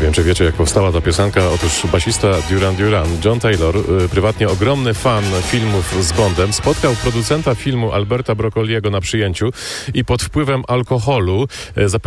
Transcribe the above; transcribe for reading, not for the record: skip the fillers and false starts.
wiem, czy wiecie, jak powstała ta piosenka. Otóż basista Duran Duran, John Taylor, prywatnie ogromny fan filmów z Bondem, spotkał producenta filmu Alberta Broccoliego na przyjęciu i pod wpływem alkoholu